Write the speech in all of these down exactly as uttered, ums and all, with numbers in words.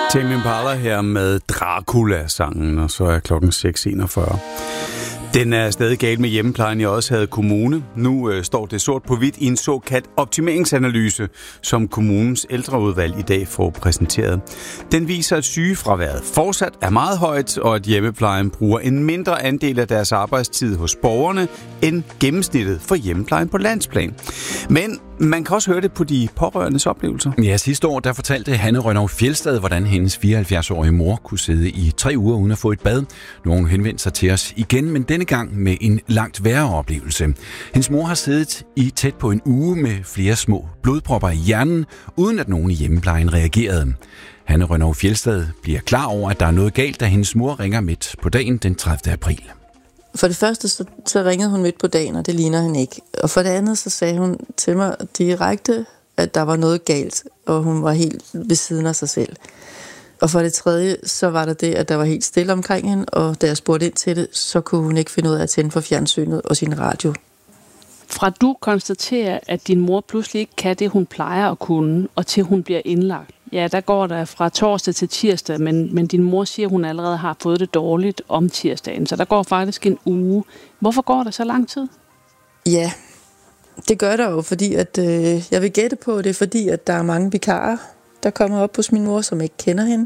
Tame Impala her med Dracula-sangen, og så er klokken seks enogfyrre. Den er stadig galt med hjemmeplejen i Odsherred Kommune. Nu øh, står det sort på hvidt i en såkaldt optimeringsanalyse, som kommunens ældreudvalg i dag får præsenteret. Den viser, at sygefraværet fortsat er meget højt, og at hjemmeplejen bruger en mindre andel af deres arbejdstid hos borgerne end gennemsnittet for hjemmeplejen på landsplan. Men man kan også høre det på de pårørendes oplevelser. Ja, sidste år der fortalte Hanne Rønnow Fjeldsted, hvordan hendes fireoghalvfjerds-årige mor kunne sidde i tre uger uden at få et bad. Nu har hun henvendt sig til os igen, men denne gang med en langt værre oplevelse. Hendes mor har siddet i tæt på en uge med flere små blodpropper i hjernen, uden at nogen i hjemmeplejen reagerede. Hanne Rønnow Fjeldsted bliver klar over, at der er noget galt, da hendes mor ringer midt på dagen den tredivte april. For det første, så, så ringede hun midt på dagen, og det ligner han ikke. Og for det andet, så sagde hun til mig direkte, at der var noget galt, og hun var helt ved siden af sig selv. Og for det tredje, så var der det, at der var helt stille omkring hende, og da jeg spurgte ind til det, så kunne hun ikke finde ud af at tænde for fjernsynet og sin radio. Fra du konstaterer, at din mor pludselig ikke kan det, hun plejer at kunne, og til hun bliver indlagt. Ja, der går der fra torsdag til tirsdag, men, men din mor siger, at hun allerede har fået det dårligt om tirsdagen, så der går faktisk en uge. Hvorfor går der så lang tid? Ja, det gør der jo, fordi at, øh, jeg vil gætte på det, fordi at der er mange vikarer, der kommer op hos min mor, som ikke kender hende.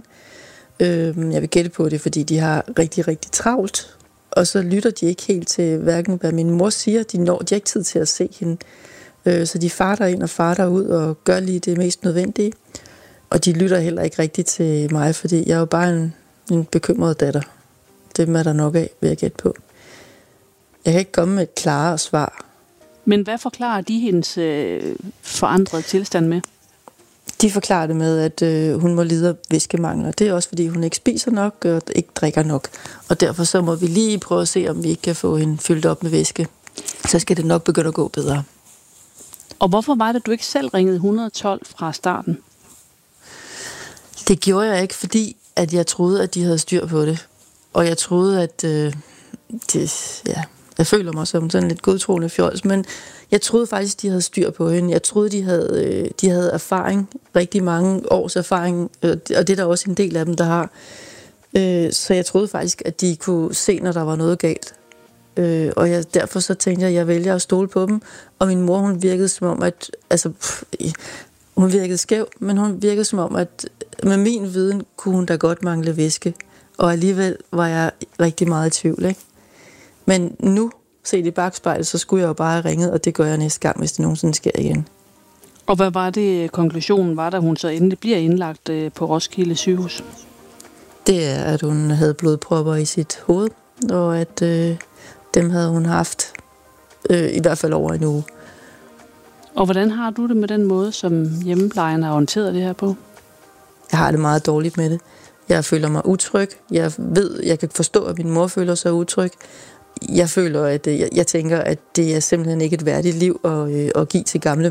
Øh, jeg vil gætte på det, fordi de har rigtig, rigtig travlt, og så lytter de ikke helt til hverken, hvad min mor siger. De når de har ikke tid til at se hende, øh, så de farter ind og farter ud og gør lige det mest nødvendige. Og de lytter heller ikke rigtigt til mig, fordi jeg er jo bare en, en bekymret datter. Det er der nok af, vil jeg gætte på. Jeg kan ikke komme med et klarere svar. Men hvad forklarer de hendes øh, forandrede tilstand med? De forklarer det med, at øh, hun må lide af væskemangel. Det er også, fordi hun ikke spiser nok og ikke drikker nok. Og derfor så må vi lige prøve at se, om vi ikke kan få hende fyldt op med væske. Så skal det nok begynde at gå bedre. Og hvorfor var det, du ikke selv ringede et hundrede og tolv fra starten? Det gjorde jeg ikke, fordi at jeg troede, at de havde styr på det. Og jeg troede, at... Øh, det, ja, jeg føler mig som sådan lidt godtroende fjols, men jeg troede faktisk, de havde styr på hende. Jeg troede, de havde, øh, de havde erfaring, rigtig mange års erfaring, øh, og det er der også en del af dem, der har. Øh, så jeg troede faktisk, at de kunne se, når der var noget galt. Øh, og jeg, derfor så tænkte jeg, at jeg vælger at stole på dem. Og min mor, hun virkede som om, at... Altså, pff, hun virkede skæv, men hun virkede som om, at med min viden kunne hun da godt mangle væske. Og alligevel var jeg rigtig meget i tvivl, ikke? Men nu, set i bagspejlet, så skulle jeg jo bare have ringet, og det gør jeg næste gang, hvis det nogensinde sker igen. Og hvad var det, konklusionen var, da hun så endelig bliver indlagt på Roskilde sygehus? Det er, at hun havde blodpropper i sit hoved, og at øh, dem havde hun haft øh, i hvert fald over en uge. Og hvordan har du det med den måde, som hjemmeplejen har håndteret det her på? Jeg har det meget dårligt med det. Jeg føler mig utryg. Jeg ved, jeg kan forstå, at min mor føler sig utryg. Jeg føler, at jeg, jeg tænker, at det er simpelthen ikke et værdigt liv at, at give til gamle